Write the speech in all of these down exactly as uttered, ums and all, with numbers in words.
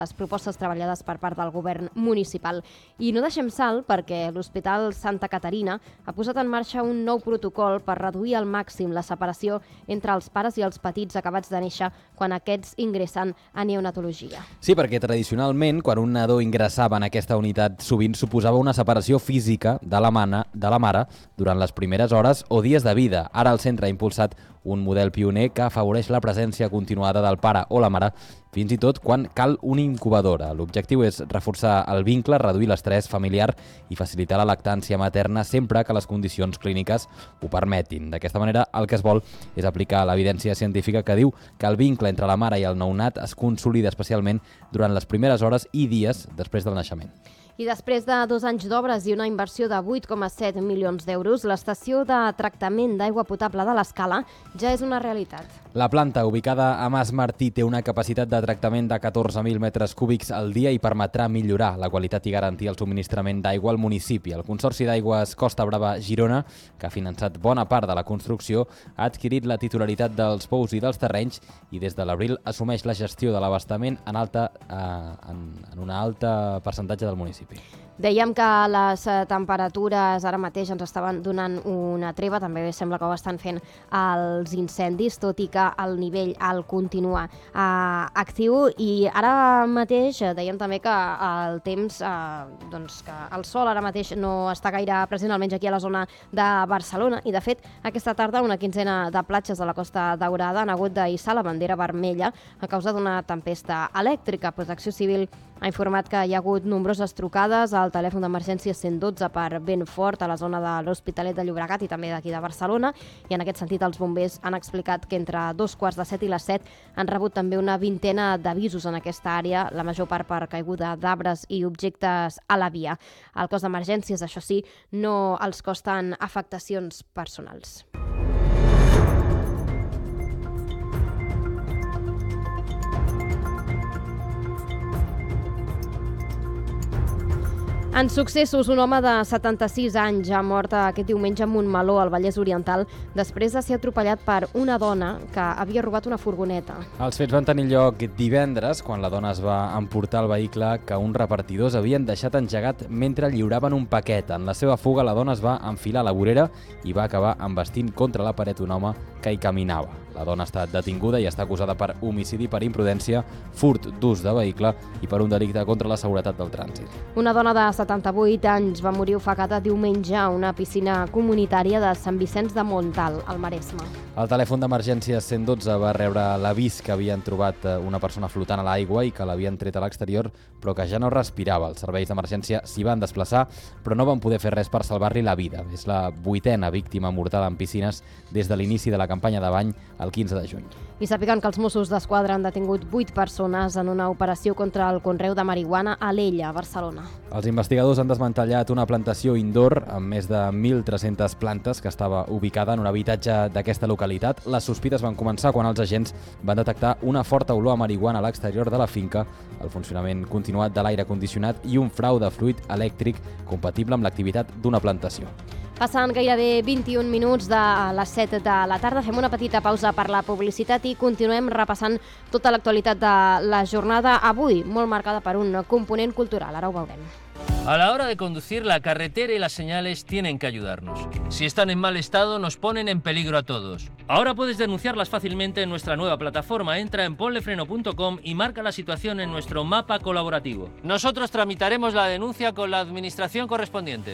les propostes treballades per part del govern municipal. I no deixem salt perquè l'Hospital Santa Caterina ha posat en marxa un nou protocol per reduir al màxim la separació entre els pares i els petits acabats de néixer quan aquests ingressen a neonatologia. Sí, perquè tradicionalment, quan un nadó ingressava en aquesta unitat, sovint suposava una separació física de la, mana, de la mare durant les primeres hores o dies de vida. Ara el centre ha impulsat un model pioner que afavoreix la presència continuada del pare o la mare, fins i tot quan cal una incubadora. L'objectiu és reforçar el vincle, reduir l'estrès familiar i facilitar la lactància materna sempre que les condicions clíniques ho permetin. D'aquesta manera, el que es vol és aplicar l'evidència científica que diu que el vincle entre la mare i el nounat es consolida especialment durant les primeres hores i dies després del naixement. I després de dos anys d'obres i una inversió de vuit coma set milions d'euros, l'estació de tractament d'aigua potable de l'Escala ja és una realitat. La planta, ubicada a Mas Martí, té una capacitat de tractament de catorze mil metres cúbics al dia i permetrà millorar la qualitat i garantir el subministrament d'aigua al municipi. El Consorci d'Aigües Costa Brava Girona, que ha finançat bona part de la construcció, ha adquirit la titularitat dels pous i dels terrenys i des de l'abril assumeix la gestió de l'abastament en, alta, eh, en, en una alta percentatge del municipi. Dèiem que les temperatures ara mateix ens estaven donant una treva, també sembla que ho estan fent els incendis, tot i que el nivell alt continua eh, actiu. I ara mateix dèiem també que el temps, eh, doncs que el sol ara mateix no està gaire present, almenys aquí a la zona de Barcelona, i de fet aquesta tarda una quinzena de platges de la Costa Daurada han hagut d'hissar la bandera vermella a causa d'una tempesta elèctrica. Protecció Civil ha informat que hi ha hagut nombroses trucades al telèfon d'emergència cent dotze per vent fort a la zona de l'Hospitalet de Llobregat i també d'aquí de Barcelona, i en aquest sentit els bombers han explicat que entre dos quarts de set i les set han rebut també una vintena d'avisos en aquesta àrea, la major part per caiguda d'arbres i objectes a la via. El cos d'emergències, això sí, no els costen afectacions personals. En successos, un home de setanta-sis anys ha mort aquest diumenge a Montmeló, al Vallès Oriental, després de ser atropellat per una dona que havia robat una furgoneta. Els fets van tenir lloc divendres, quan la dona es va emportar el vehicle que uns repartidors havien deixat engegat mentre lliuraven un paquet. En la seva fuga, la dona es va enfilar a la vorera i va acabar embestint contra la paret un home que hi caminava. La dona ha estat detinguda i està acusada per homicidi per imprudència, furt d'ús de vehicle i per un delicte contra la seguretat del trànsit. Una dona de setanta-vuit anys va morir ofegada diumenge a una piscina comunitària de Sant Vicenç de Montalt, al Maresme. El telèfon d'emergències cent dotze va rebre l'avís que havien trobat una persona flotant a l'aigua i que l'havien tret a l'exterior, però que ja no respirava. Els serveis d'emergència s'hi van desplaçar, però no van poder fer res per salvar-li la vida. És la vuitena víctima mortal en piscines des de l'inici de la campanya de bany el quinze de juny. I sàpiguen que els Mossos d'Esquadra han detingut vuit persones en una operació contra el conreu de marihuana a l'Ella, a Barcelona. Els investigadors han desmantellat una plantació indoor amb més de mil tres-centes plantes que estava ubicada en un habitatge d'aquesta localitat. Les sospites van començar quan els agents van detectar una forta olor a marihuana a l'exterior de la finca, el funcionament continuat de l'aire condicionat i un frau de fluid elèctric compatible amb l'activitat d'una plantació. Passen gairebé vint-i-un minuts de les set de la tarda. Fem una petita pausa per la publicitat i continuem repassant tota l'actualitat de la jornada, avui molt marcada per un component cultural. Ara ho veurem. A la hora de conducir, la carretera y las señales tienen que ayudarnos. Si están en mal estado, nos ponen en peligro a todos. Ahora puedes denunciarlas fácilmente en nuestra nueva plataforma. Entra en ponlefreno punto com y marca la situación en nuestro mapa colaborativo. Nosotros tramitaremos la denuncia con la administración correspondiente.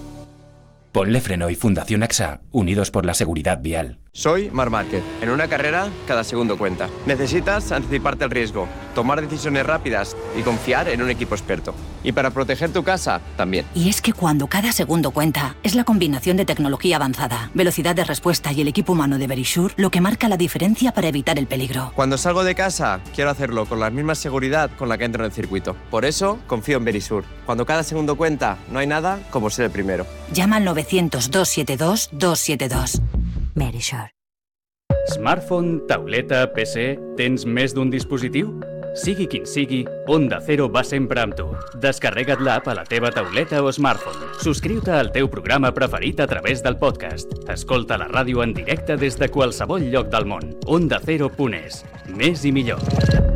Ponle Freno y Fundación AXA, unidos por la seguridad vial. Soy Mar Márquez. En una carrera, cada segundo cuenta. Necesitas anticiparte al riesgo, tomar decisiones rápidas y confiar en un equipo experto. Y para proteger tu casa, también. Y es que cuando cada segundo cuenta, es la combinación de tecnología avanzada, velocidad de respuesta y el equipo humano de Verisure lo que marca la diferencia para evitar el peligro. Cuando salgo de casa, quiero hacerlo con la misma seguridad con la que entro en el circuito. Por eso, confío en Verisure. Cuando cada segundo cuenta, no hay nada como ser el primero. Llama al novecientos, dos setenta y dos, dos setenta y dos. Verisure. Smartphone, tauleta, P C... Tens més d'un dispositiu? Sigui quin sigui, Onda Cero va sempre amb tu. Descarrega't l'app a la teva tauleta o smartphone. Subscriu-te al teu programa preferit a través del podcast. Escolta la ràdio en directe des de qualsevol lloc del món. Onda Cero punt es. Més i millor.